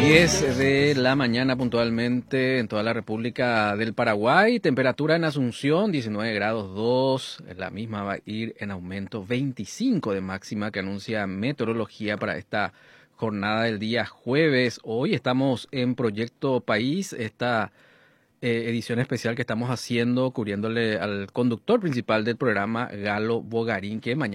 10 de la mañana puntualmente en toda la República del Paraguay. Temperatura en Asunción 19 grados 2. La misma va a ir en aumento 25 de máxima que anuncia meteorología para esta jornada del día jueves. Hoy estamos en Proyecto País, esta edición especial que estamos haciendo cubriéndole al conductor principal del programa, Galo Bogarín, que mañana